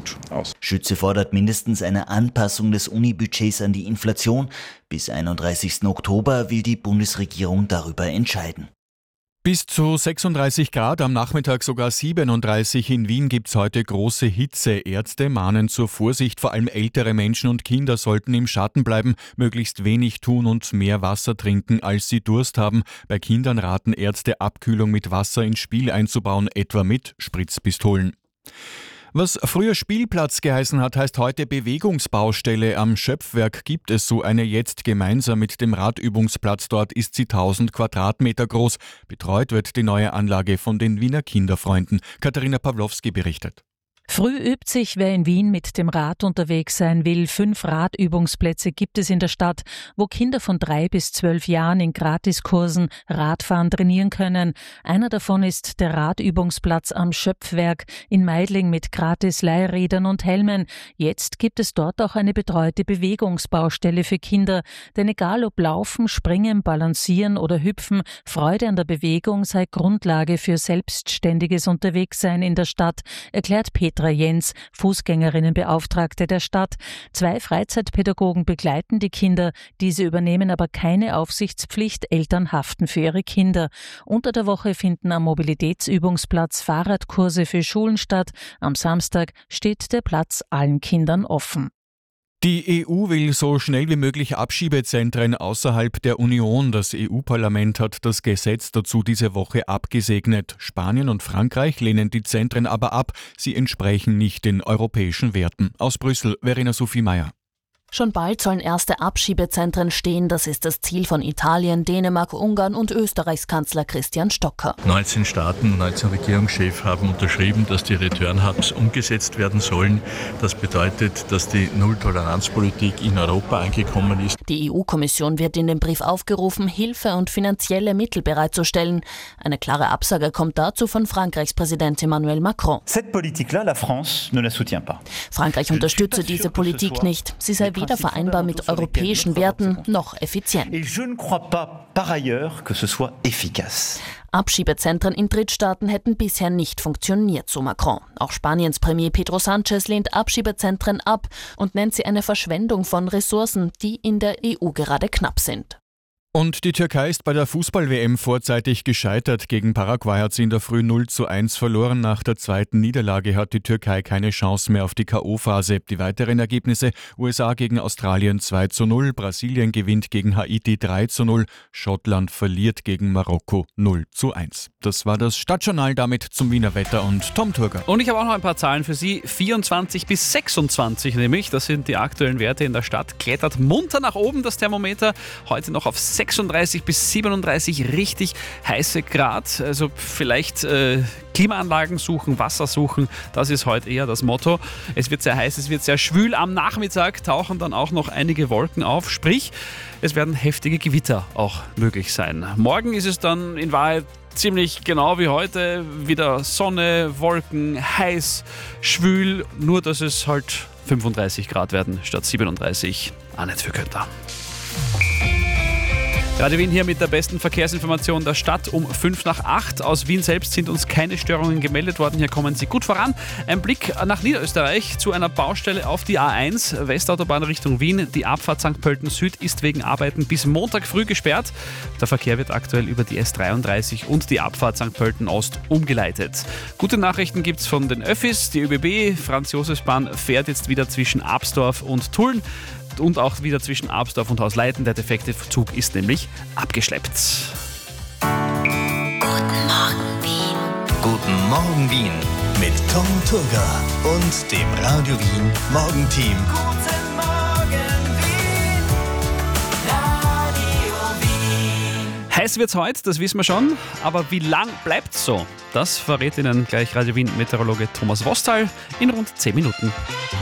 gut aus. Schütze fordert mindestens eine Anpassung des Unibudgets an die Inflation. Bis 31. Oktober will die Bundesregierung darüber entscheiden. Bis zu 36 Grad, am Nachmittag sogar 37. In Wien gibt's heute große Hitze. Ärzte mahnen zur Vorsicht, vor allem ältere Menschen und Kinder sollten im Schatten bleiben, möglichst wenig tun und mehr Wasser trinken, als sie Durst haben. Bei Kindern raten Ärzte, Abkühlung mit Wasser ins Spiel einzubauen, etwa mit Spritzpistolen. Was früher Spielplatz geheißen hat, heißt heute Bewegungsbaustelle. Am Schöpfwerk gibt es so eine jetzt. Gemeinsam mit dem Radübungsplatz dort ist sie 1000 Quadratmeter groß. Betreut wird die neue Anlage von den Wiener Kinderfreunden. Katharina Pawlowski berichtet. Früh übt sich, wer in Wien mit dem Rad unterwegs sein will. 5 Radübungsplätze gibt es in der Stadt, wo Kinder von 3 bis 12 Jahren in Gratiskursen Radfahren trainieren können. Einer davon ist der Radübungsplatz am Schöpfwerk in Meidling mit Gratis-Leihrädern und Helmen. Jetzt gibt es dort auch eine betreute Bewegungsbaustelle für Kinder. Denn egal ob Laufen, Springen, Balancieren oder Hüpfen, Freude an der Bewegung sei Grundlage für selbstständiges Unterwegssein in der Stadt, erklärt Petra Jens, Fußgängerinnenbeauftragte der Stadt. 2 Freizeitpädagogen begleiten die Kinder. Diese übernehmen aber keine Aufsichtspflicht. Eltern haften für ihre Kinder. Unter der Woche finden am Mobilitätsübungsplatz Fahrradkurse für Schulen statt. Am Samstag steht der Platz allen Kindern offen. Die EU will so schnell wie möglich Abschiebezentren außerhalb der Union. Das EU-Parlament hat das Gesetz dazu diese Woche abgesegnet. Spanien und Frankreich lehnen die Zentren aber ab. Sie entsprechen nicht den europäischen Werten. Aus Brüssel, Verena Sophie Meyer. Schon bald sollen erste Abschiebezentren stehen. Das ist das Ziel von Italien, Dänemark, Ungarn und Österreichs Kanzler Christian Stocker. 19 Staaten, 19 Regierungschefs haben unterschrieben, dass die Return-Hubs umgesetzt werden sollen. Das bedeutet, dass die Null-Toleranz-Politik in Europa angekommen ist. Die EU-Kommission wird in dem Brief aufgerufen, Hilfe und finanzielle Mittel bereitzustellen. Eine klare Absage kommt dazu von Frankreichs Präsident Emmanuel Macron. Cette politique-là, la France ne la soutient pas. Frankreich unterstütze diese Politik nicht. Sie sei weder vereinbar mit europäischen Werten noch effizient. Et je ne crois pas par ailleurs que ce soit efficace. Abschiebezentren in Drittstaaten hätten bisher nicht funktioniert, so Macron. Auch Spaniens Premier Pedro Sánchez lehnt Abschiebezentren ab und nennt sie eine Verschwendung von Ressourcen, die in der EU gerade knapp sind. Und die Türkei ist bei der Fußball-WM vorzeitig gescheitert. Gegen Paraguay hat sie in der Früh 0:1 verloren. Nach der zweiten Niederlage hat die Türkei keine Chance mehr auf die K.O.-Phase. Die weiteren Ergebnisse: USA gegen Australien 2:0, Brasilien gewinnt gegen Haiti 3:0, Schottland verliert gegen Marokko 0:1. Das war das Stadtjournal, damit zum Wiener Wetter und Tom Turger. Und ich habe auch noch ein paar Zahlen für Sie. 24 bis 26 nämlich, das sind die aktuellen Werte in der Stadt. Klettert munter nach oben das Thermometer. Heute noch auf 36 bis 37 richtig heiße Grad. Also vielleicht Klimaanlagen suchen, Wasser suchen, das ist heute eher das Motto. Es wird sehr heiß, es wird sehr schwül. Am Nachmittag tauchen dann auch noch einige Wolken auf, sprich, es werden heftige Gewitter auch möglich sein. Morgen ist es dann in Wahrheit ziemlich genau wie heute, wieder Sonne, Wolken, heiß, schwül, nur dass es halt 35 Grad werden statt 37. Auch nicht für Götter. Radio Wien hier mit der besten Verkehrsinformation der Stadt um 7:55. Aus Wien selbst sind uns keine Störungen gemeldet worden. Hier kommen Sie gut voran. Ein Blick nach Niederösterreich zu einer Baustelle auf die A1, Westautobahn Richtung Wien. Die Abfahrt St. Pölten Süd ist wegen Arbeiten bis Montag früh gesperrt. Der Verkehr wird aktuell über die S33 und die Abfahrt St. Pölten Ost umgeleitet. Gute Nachrichten gibt es von den Öffis. Die ÖBB Franz-Josefs-Bahn fährt jetzt wieder zwischen Absdorf und Tulln. Und auch wieder zwischen Absdorf und Hausleiten. Der defekte Zug ist nämlich abgeschleppt. Guten Morgen Wien. Guten Morgen Wien mit Tom Turger und dem Radio Wien Morgenteam. Guten Morgen Wien. Radio Wien. Heiß wird's heute, das wissen wir schon. Aber wie lang bleibt's so? Das verrät Ihnen gleich Radio Wien Meteorologe Thomas Wostal in rund 10 Minuten.